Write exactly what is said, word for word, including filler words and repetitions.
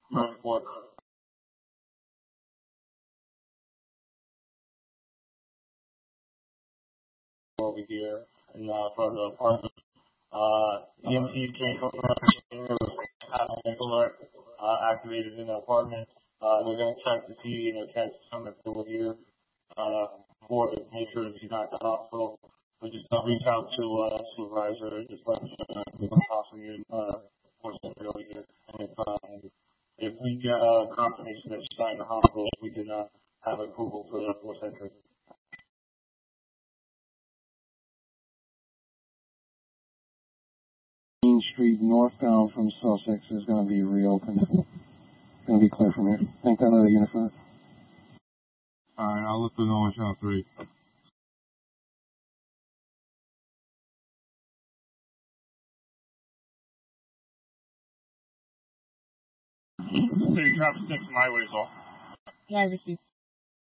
for over here in uh, front of the apartment. Uh, E M T came from the alert uh, activated in the apartment. Uh, they're going to check to see, you know, catch some of over here uh, for to make sure that she's not at the hospital. But just uh, reach out to uh, supervisor, just let them know that we're possibly in uh, force entry over here. And if, uh, if we get uh, confirmation that she's not in the hospital, we can uh, have approval for the force entry. Main Street northbound from Sussex is going to be reopened. Going to be clear from here. Think that out of Unit five. Alright, I'll let them know on channel three. City traffic six, my way is off. Yeah, I received.